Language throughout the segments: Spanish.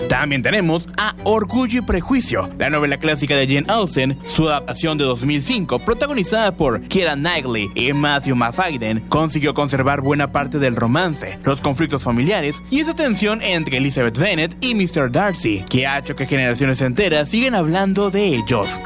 También tenemos a Orgullo y Prejuicio, la novela clásica de Jane Austen, su adaptación de 2005, protagonizada por Keira Knightley y Matthew Macfadyen, consiguió conservar buena parte del romance, los conflictos familiares y esa tensión entre Elizabeth Bennet y Mr. Darcy, que ha hecho que generaciones enteras siguen hablando de ellos.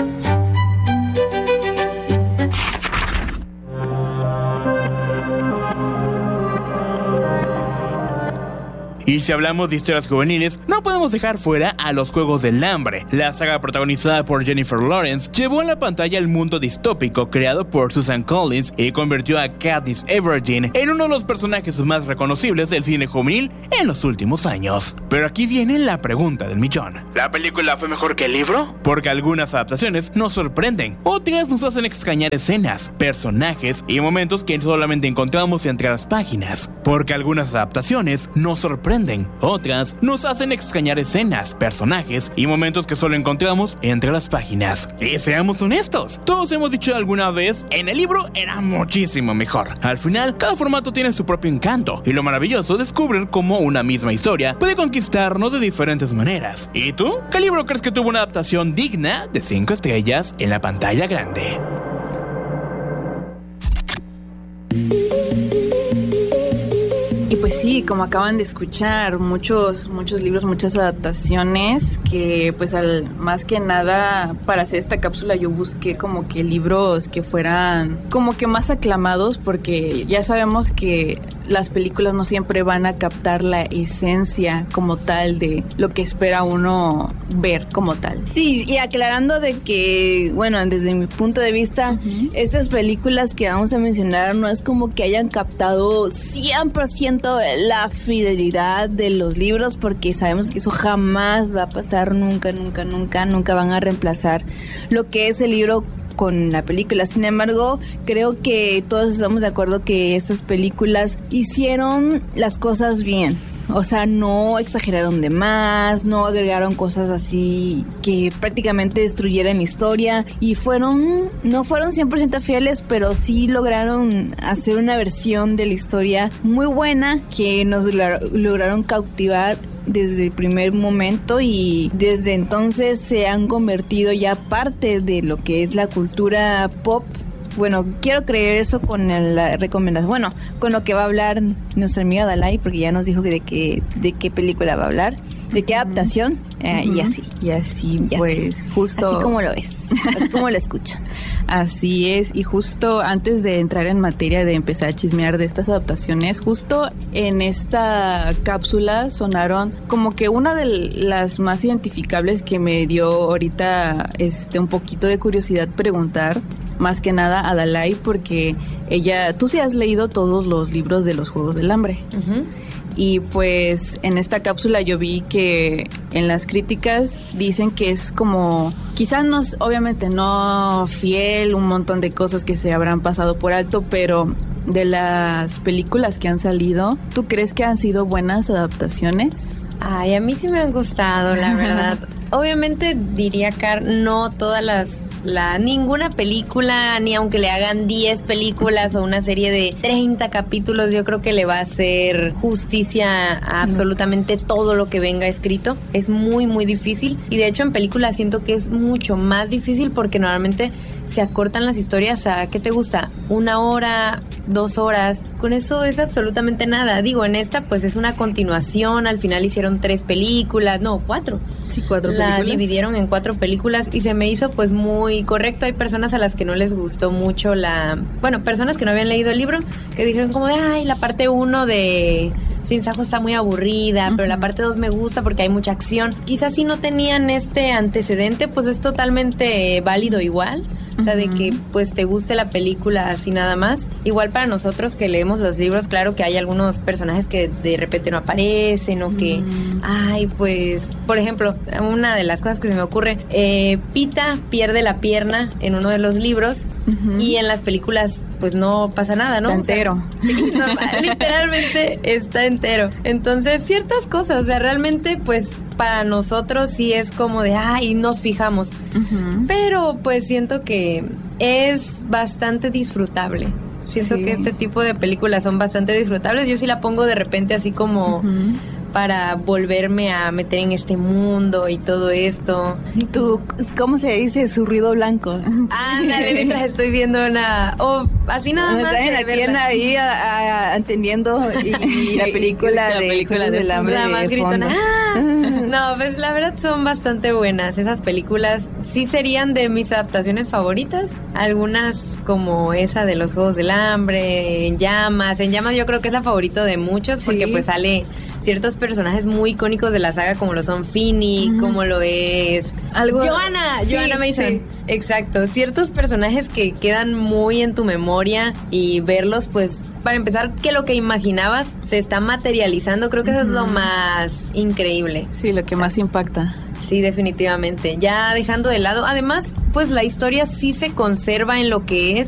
Y si hablamos de historias juveniles, no podemos dejar fuera a Los Juegos del Hambre. La saga protagonizada por Jennifer Lawrence llevó a la pantalla el mundo distópico creado por Susan Collins y convirtió a Katniss Everdeen en uno de los personajes más reconocibles del cine juvenil en los últimos años. Pero aquí viene la pregunta del millón. ¿La película fue mejor que el libro? Porque algunas adaptaciones nos sorprenden, otras nos hacen extrañar escenas, personajes y momentos que solamente encontramos entre las páginas. Porque algunas adaptaciones nos sorprenden, otras nos hacen extrañar escenas, personajes y momentos que solo encontramos entre las páginas. Y seamos honestos, todos hemos dicho alguna vez, en el libro era muchísimo mejor. Al final, cada formato tiene su propio encanto, y lo maravilloso es descubrir cómo una misma historia puede conquistarnos de diferentes maneras. ¿Y tú? ¿Qué libro crees que tuvo una adaptación digna de 5 estrellas en la pantalla grande? Y pues sí, como acaban de escuchar, muchos libros, muchas adaptaciones que pues más que nada para hacer esta cápsula yo busqué como que libros que fueran como que más aclamados, porque ya sabemos que las películas no siempre van a captar la esencia como tal de lo que espera uno ver como tal. Sí, y aclarando de que, bueno, desde mi punto de vista, estas películas que vamos a mencionar no es como que hayan captado 100% la fidelidad de los libros, porque sabemos que eso jamás va a pasar, nunca van a reemplazar lo que es el libro con la película. Sin embargo, creo que todos estamos de acuerdo que estas películas hicieron las cosas bien. O sea, no exageraron de más, no agregaron cosas así que prácticamente destruyeran la historia, y no fueron 100% fieles, pero sí lograron hacer una versión de la historia muy buena que nos lograron cautivar desde el primer momento, y desde entonces se han convertido ya parte de lo que es la cultura pop. Bueno, quiero creer eso con la recomendación. Bueno, con lo que va a hablar nuestra amiga Dalai, porque ya nos dijo de qué película va a hablar, de qué adaptación, y así. Y así, pues, justo... Así como lo ves, así como lo escuchan. Así es, y justo antes de entrar en materia de empezar a chismear de estas adaptaciones, justo en esta cápsula sonaron como que una de las más identificables que me dio ahorita un poquito de curiosidad preguntar, más que nada a Dalai, porque tú sí has leído todos los libros de los Juegos del Hambre. Y pues en esta cápsula yo vi que en las críticas dicen que es como, quizás no, obviamente no fiel, un montón de cosas que se habrán pasado por alto, pero de las películas que han salido, ¿tú crees que han sido buenas adaptaciones? Ay, a mí sí me han gustado, la verdad. Obviamente diría, no todas ninguna película, ni aunque le hagan 10 películas o una serie de 30 capítulos, yo creo que le va a hacer justicia a absolutamente todo lo que venga escrito. Es muy, muy difícil. Y de hecho en películas siento que es mucho más difícil, porque normalmente se acortan las historias a, ¿qué te gusta? 1 hora, 2 horas. Con eso es absolutamente nada. Digo, en esta pues es una continuación. Al final hicieron 3 películas, no, 4. Sí, 4 películas. La dividieron en 4 películas y se me hizo pues muy correcto. Hay personas a las que no les gustó mucho personas que no habían leído el libro, que dijeron como de, ay, la parte 1 de Sin Sajo está muy aburrida, pero la parte 2 me gusta porque hay mucha acción. Quizás si no tenían este antecedente, pues es totalmente válido igual. O sea, de que pues te guste la película así nada más. Igual para nosotros que leemos los libros, claro que hay algunos personajes que de repente no aparecen o que, ay, pues, por ejemplo, una de las cosas que se me ocurre, Pita pierde la pierna en uno de los libros y en las películas pues no pasa nada, ¿no? Está entero. O sea, sí, literalmente está entero. Entonces, ciertas cosas, o sea, realmente pues para nosotros sí es como de, ay, nos fijamos. Pero pues siento que es bastante disfrutable. Siento que este tipo de películas son bastante disfrutables. Yo sí la pongo de repente así como para volverme a meter en este mundo y todo esto. Tú, ¿cómo se dice? Su ruido blanco. Ándale, mientras estoy viendo así nada más. Estás en la tienda ahí entendiendo y la película La de película Juegos del Hambre la más de gritona. fondo. No, pues la verdad son bastante buenas. Esas películas sí serían de mis adaptaciones favoritas. Algunas como esa de los Juegos del Hambre, En Llamas. En Llamas yo creo que es la favorita de muchos porque Sí. pues sale ciertos personajes muy icónicos de la saga como lo son Finny, como lo es Joanna Mason. Sí. Exacto, ciertos personajes que quedan muy en tu memoria y verlos pues para empezar que lo que imaginabas se está materializando, creo que eso es lo más increíble. Sí, lo que más impacta. Sí, definitivamente. Ya dejando de lado, además, pues la historia sí se conserva en lo que es